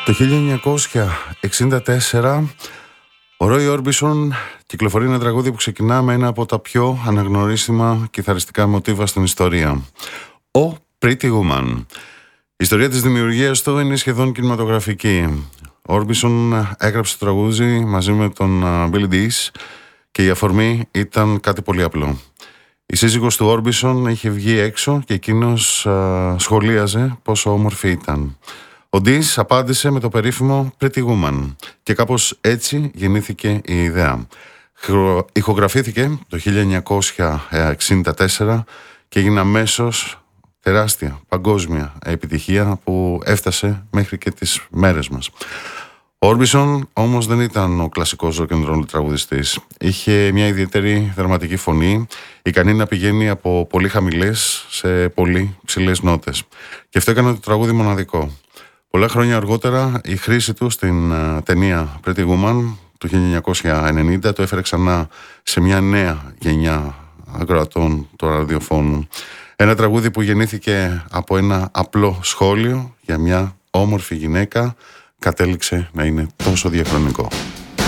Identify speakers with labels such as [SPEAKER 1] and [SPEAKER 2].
[SPEAKER 1] Το 1964 ο Ρόι Όρμπισον κυκλοφορεί ένα τραγούδι που ξεκινά με ένα από τα πιο αναγνωρίσιμα κιθαριστικά μοτίβα στην ιστορία. Ο Pretty Woman. Η ιστορία της δημιουργίας του είναι σχεδόν κινηματογραφική. Ο Όρμπισον έγραψε το τραγούδι μαζί με τον Billy Dees και η αφορμή ήταν κάτι πολύ απλό. Η σύζυγος του Όρμπισον είχε βγει έξω και εκείνος σχολίαζε πόσο όμορφη ήταν. Ο Ντις απάντησε με το περίφημο Pretty Woman και κάπως έτσι γεννήθηκε η ιδέα. Ηχογραφήθηκε το 1964 και έγινε αμέσως τεράστια παγκόσμια επιτυχία που έφτασε μέχρι και τις μέρες μας. Ο Όρμπισον όμως δεν ήταν ο κλασικός rock and roll τραγουδιστής. Είχε μια ιδιαίτερη δραματική φωνή, ικανή να πηγαίνει από πολύ χαμηλές σε πολύ ψηλές νότες. Και αυτό έκανε το τραγούδι μοναδικό. Πολλά χρόνια αργότερα η χρήση του στην ταινία Pretty Woman του 1990 το έφερε ξανά σε μια νέα γενιά ακροατών του ραδιοφώνου. Ένα τραγούδι που γεννήθηκε από ένα απλό σχόλιο για μια όμορφη γυναίκα κατέληξε να είναι τόσο διαχρονικό.